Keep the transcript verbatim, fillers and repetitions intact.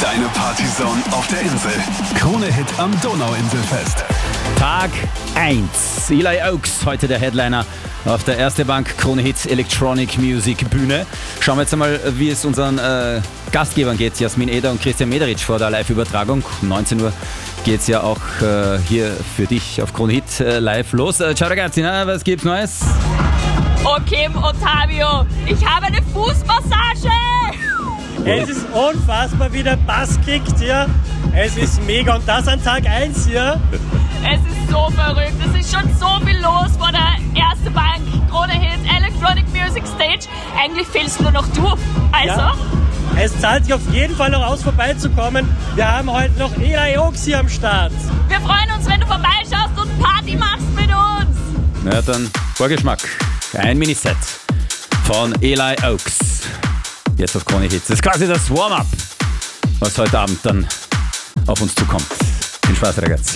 Deine Partyzone auf der Insel. Krone-Hit am Donauinselfest. Tag eins. Eli Oaks, heute der Headliner auf der Erste Bank Krone-Hit Electronic Music Bühne. Schauen wir jetzt einmal, wie es unseren äh, Gastgebern geht. Jasmin Eder und Christian Mederitsch vor der Live-Übertragung. Um neunzehn Uhr geht es ja auch äh, hier für dich auf Krone-Hit äh, live los. Äh, ciao ragazzi, na, was gibt's Neues? Oh Kim und Fabio, ich habe eine Fußmassage! Es ist unfassbar, wie der Bass kickt hier. Es ist mega und das an Tag eins hier. Es ist so verrückt, es ist schon so viel los vor der Erste Bank Krone-Hit Electronic Music Stage. Eigentlich fehlst nur noch du. Also? Ja, es zahlt sich auf jeden Fall noch aus, vorbeizukommen. Wir haben heute noch Eli Oaks hier am Start. Wir freuen uns, wenn du vorbeischaust und Party machst mit uns. Na dann, Vorgeschmack. Ein Miniset von Eli Oaks. Jetzt auf Krone-Hit. Das ist quasi das Warm-up, was heute Abend dann auf uns zukommt. Viel Spaß, ragazzi.